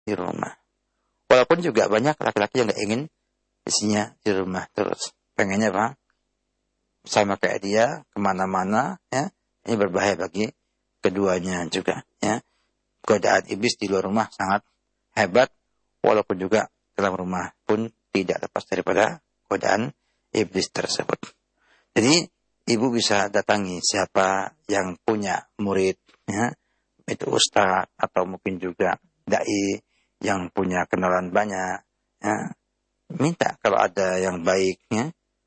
di rumah. Walaupun juga banyak laki-laki yang nggak ingin istrinya di rumah terus. Pengennya apa? Sama kayak dia, kemana-mana, ya. Ini berbahaya bagi keduanya juga, ya. Godaan iblis di luar rumah sangat hebat, walaupun juga dalam rumah pun tidak lepas daripada godaan iblis tersebut. Jadi, ibu bisa datangi siapa yang punya murid, ya. Itu ustaz atau mungkin juga dai yang punya kenalan banyak, ya. Minta kalau ada yang baiknya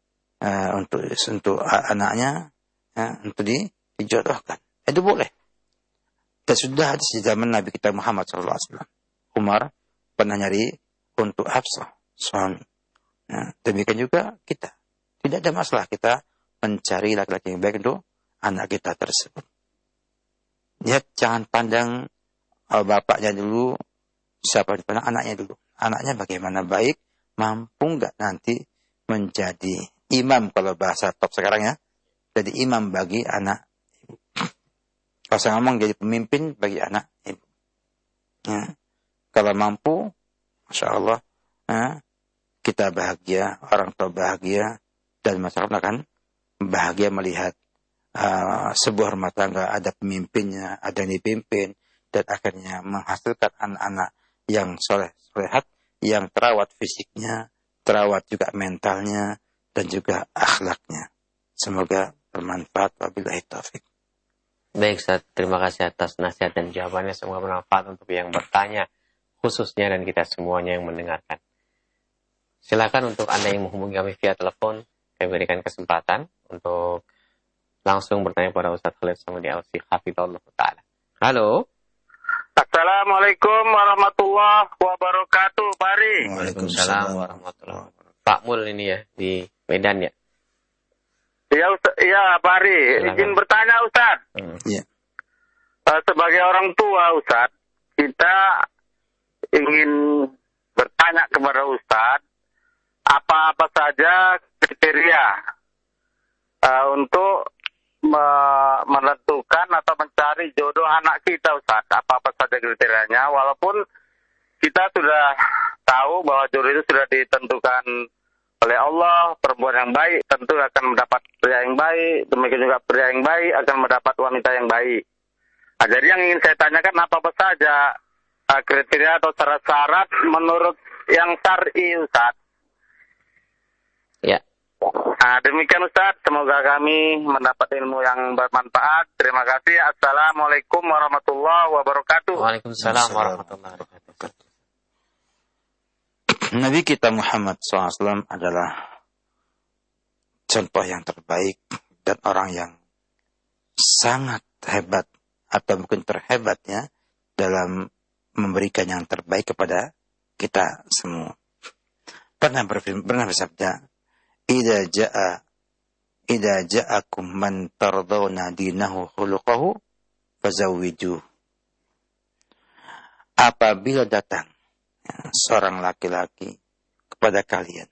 untuk anaknya, ya, untuk dijodohkan. Itu boleh. Dan sudah di zaman Nabi kita Muhammad SAW. Umar pernah nyari untuk Hafsah suami. Ya, demikian juga kita. Tidak ada masalah kita mencari laki-laki yang baik untuk anak kita tersebut. Ya, jangan pandang bapaknya dulu, siapa dipandang anaknya dulu. Anaknya bagaimana baik, mampu nggak nanti menjadi imam kalau bahasa top sekarang ya. Jadi imam bagi anak ibu. Kalau saya ngomong jadi pemimpin bagi anak ibu. Ya. Kalau mampu, Masya Allah, ya, kita bahagia, orang tua bahagia, dan masyarakat akan bahagia melihat sebuah rumah tangga ada pemimpinnya, ada yang dipimpin, dan akhirnya menghasilkan anak-anak yang solehat, yang terawat fisiknya, terawat juga mentalnya, dan juga akhlaknya. Semoga bermanfaat. Wabillahi taufik. Baik Ustaz, terima kasih atas nasihat dan jawabannya. Semoga bermanfaat untuk yang bertanya khususnya dan kita semuanya yang mendengarkan. Silakan untuk Anda yang menghubungi kami via telepon, kami berikan kesempatan untuk langsung bertanya kepada Ustaz Khalid Samudi Al-Sih Hafizahullah Ta'ala. Halo. Assalamualaikum warahmatullahi wabarakatuh, Bari. Waalaikumsalam warahmatullahi wabarakatuh. Pak Mul ini ya, di Medan ya? Iya, Bari. Izin bertanya, Ustaz. Iya. Sebagai orang tua, Ustaz, kita ingin bertanya kepada Ustaz, apa-apa saja kriteria untuk menentukan atau mencari jodoh anak kita, Ustaz. Apa-apa saja kriterianya, walaupun kita sudah tahu bahwa jodoh itu sudah ditentukan oleh Allah. Perempuan yang baik tentu akan mendapat pria yang baik, demikian juga pria yang baik akan mendapat wanita yang baik. Nah, jadi yang ingin saya tanyakan apa saja kriteria atau syarat-syarat menurut yang syar'i, Ustaz. Ya. Nah, demikian Ustaz, semoga kami mendapat ilmu yang bermanfaat. Terima kasih. Assalamualaikum warahmatullahi wabarakatuh. Waalaikumsalam warahmatullahi wabarakatuh. Nabi kita Muhammad SAW adalah contoh yang terbaik dan orang yang sangat hebat atau mungkin terhebatnya dalam memberikan yang terbaik kepada kita semua. Pernah bersabda, Idza ja'akum man tardawna dinahu khuluquhu fazawwijuh. Apabila datang seorang laki-laki kepada kalian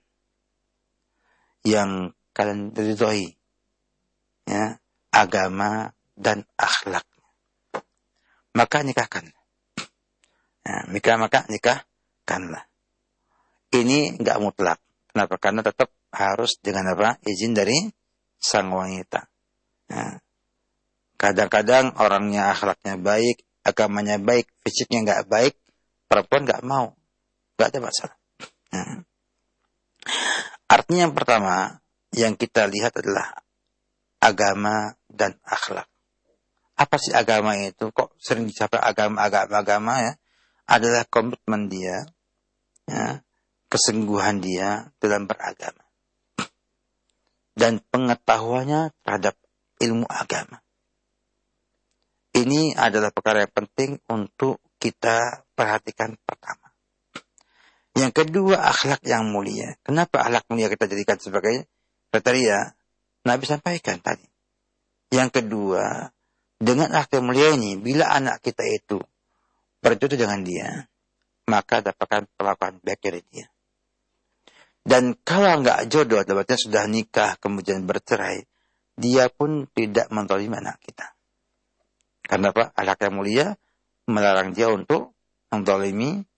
yang kalian ridhoi, ya, agama dan akhlaknya, maka nikahkan. Ya, maka nikahkanlah. Ini enggak mutlak. Kenapa? Karena tetap harus dengan apa? Izin dari sang wanita. Ya. Kadang-kadang orangnya akhlaknya baik, agamanya baik, fisiknya enggak baik, perempuan enggak mau. Enggak ada masalah. Ya. Artinya yang pertama yang kita lihat adalah agama dan akhlak. Apa sih agama itu? Kok sering dicapai agama ya? Adalah komitmen dia, ya, kesungguhan dia dalam beragama. Dan pengetahuannya terhadap ilmu agama. Ini adalah perkara yang penting untuk kita perhatikan pertama. Yang kedua, akhlak yang mulia. Kenapa akhlak mulia kita jadikan sebagai kriteria? Nabi sampaikan tadi. Yang kedua, dengan akhlak yang mulia ini, bila anak kita itu berjodoh dengan dia, maka dapatkan perlakuan baik dari dia. Dan kalau enggak jodoh, artinya sudah nikah, kemudian bercerai, dia pun tidak menzalimi anak kita. Karena apa? Akhlak yang mulia melarang dia untuk menzalimi